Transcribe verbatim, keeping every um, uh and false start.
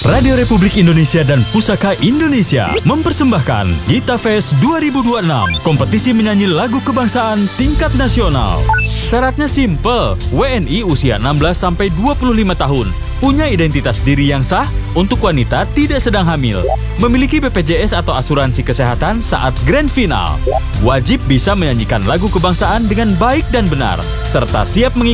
Radio Republik Indonesia dan Pusaka Indonesia mempersembahkan Gita Fest dua ribu dua puluh enam, kompetisi menyanyi lagu kebangsaan tingkat nasional. Syaratnya simple, W N I usia enam belas sampai dua puluh lima tahun, punya identitas diri yang sah, untuk wanita tidak sedang hamil, memiliki B P J S atau asuransi kesehatan saat grand final, wajib bisa menyanyikan lagu kebangsaan dengan baik dan benar, serta siap mengikuti